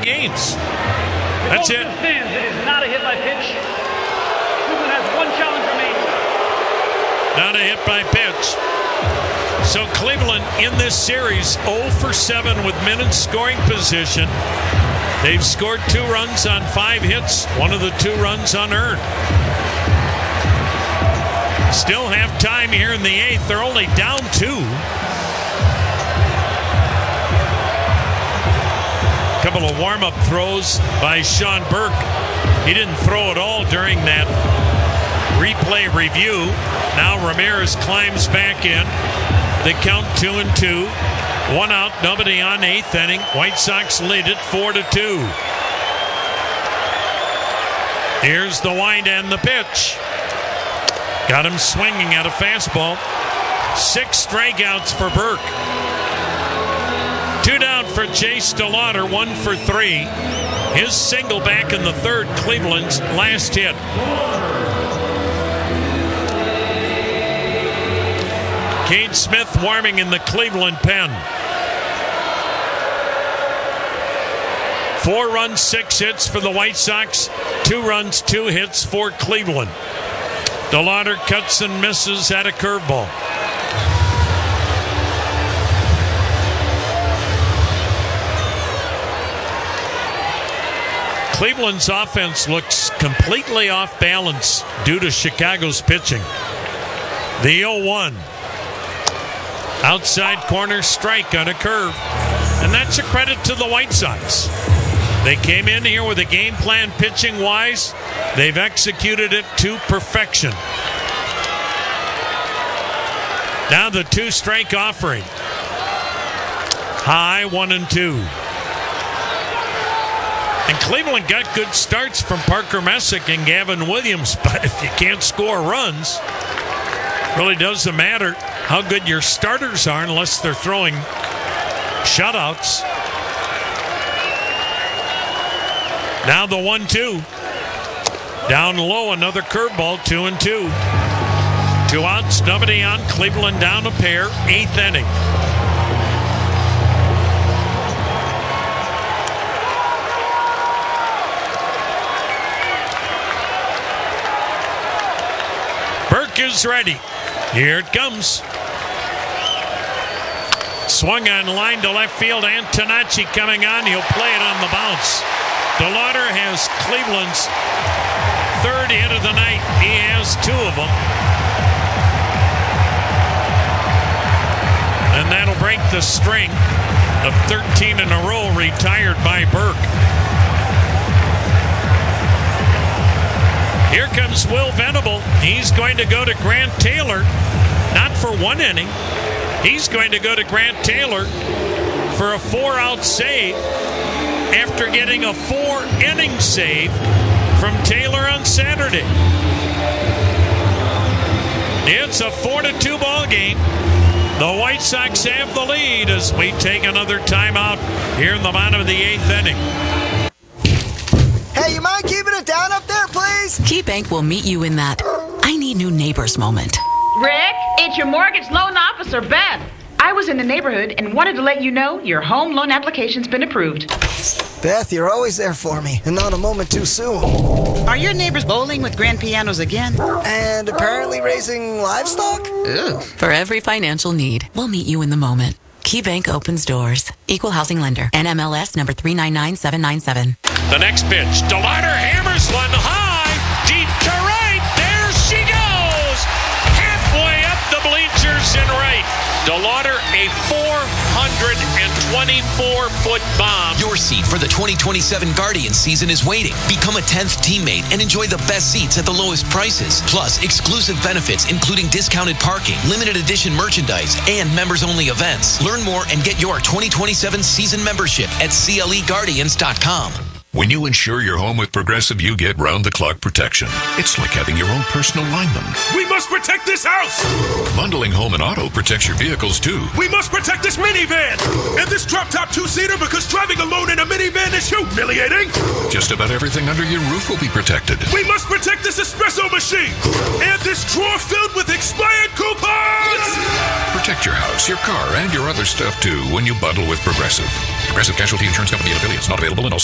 games. That's it. Stands. It is not a hit by pitch. Cleveland has one challenge remaining. Not a hit by pitch. So Cleveland in this series 0 for 7 with men in scoring position. They've scored 2 runs on 5 hits, one of the 2 runs unearned. Still have time here in the 8th. They're only down 2. Couple of warm-up throws by Sean Burke. He didn't throw at all during that replay review. Now Ramirez climbs back in. They count 2-2. 1 out, nobody on, 8th inning. White Sox lead it 4-2. Here's the wind and the pitch. Got him swinging at a fastball. 6 strikeouts for Burke. 2 down for Chase DeLauder, 1 for 3. His single back in the 3rd, Cleveland's last hit. Cade Smith warming in the Cleveland pen. 4 runs, 6 hits for the White Sox. 2 runs, 2 hits for Cleveland. DeLauder cuts and misses at a curveball. Cleveland's offense looks completely off balance due to Chicago's pitching. The 0-1. Outside corner strike on a curve. And that's a credit to the White Sox. They came in here with a game plan pitching-wise. They've executed it to perfection. Now the 2-strike offering. High, 1-2. And Cleveland got good starts from Parker Messick and Gavin Williams, but if you can't score runs, it really doesn't matter how good your starters are unless they're throwing shutouts. Now the 1-2. Down low, another curveball, 2-2. 2 outs, nobody on. Cleveland down a pair, 8th inning. Burke is ready. Here it comes. Swung on line to left field. Antonacci coming on. He'll play it on the bounce. DeLauder has Cleveland's 3rd hit of the night. He has 2 of them. And that'll break the string of 13 in a row retired by Burke. Here comes Will Venable. He's going to go to Grant Taylor, not for 1 inning. He's going to go to Grant Taylor for a 4-out save after getting a 4-inning save from Taylor on Saturday. It's a 4-2 ball game. The White Sox have the lead as we take another timeout here in the bottom of the 8th inning. Hey, you mind keeping it down up there, please? KeyBank will meet you in that I need new neighbors moment. Rick, it's your mortgage loan officer, Beth. I was in the neighborhood and wanted to let you know your home loan application's been approved. Beth, you're always there for me, and not a moment too soon. Are your neighbors bowling with grand pianos again? And apparently raising livestock? Ew. For every financial need, we'll meet you in the moment. KeyBank opens doors. Equal housing lender. NMLS number 399797. The next pitch. DeLauder hammers one high. Deep to right. There she goes. Halfway up the bleachers and right. DeLauder, a 424-foot bomb. Your seat for the 2027 Guardians season is waiting. Become a 10th teammate and enjoy the best seats at the lowest prices. Plus, exclusive benefits including discounted parking, limited edition merchandise, and members-only events. Learn more and get your 2027 season membership at CLEGuardians.com. When you insure your home with Progressive, you get round-the-clock protection. It's like having your own personal lineman. We must protect this house! Bundling home and auto protects your vehicles, too. We must protect this minivan! And this drop-top 2-seater because driving alone in a minivan is humiliating! Just about everything under your roof will be protected. We must protect this espresso machine! And this drawer filled with expired coupons! Protect your house, your car, and your other stuff, too, when you bundle with Progressive. Progressive Casualty Insurance Company and affiliates. Not available in all